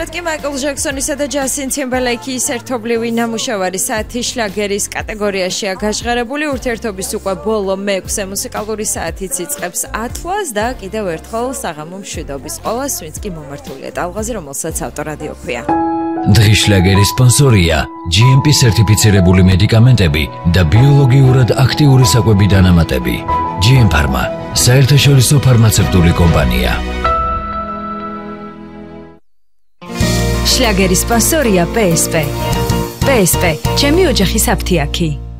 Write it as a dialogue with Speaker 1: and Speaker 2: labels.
Speaker 1: ახალად კი მაიკლ ჯექსონისა და ჯასტინ ტიმბერლეიკის ერთობლივი ნამუშევარი საათი შლაგერის კატეგორიაშია გაჟღერებული. ურთიერთობის უკვე ბოლო მეექვსე მუსიკალური საათიც იწყებს ათვლას და კიდევ ერთხელ საღამო მშვიდობის ყველას, ვინც კი მომართულია ტალღაზე, რომელსაც ავტორადიო ქვია.
Speaker 2: დღის შლაგერის სპონსორია GMP სერტიფიცირებული მედიკამენტები და ბიოლოგიურად აქტიური საკვები დანამატები. GM Pharma, საერთაშორისო ფარმაცევტული კომპანია.
Speaker 3: შლაგერის სპონსორია PSP. PSP, ჩემი ოჯახის აფთიაქი.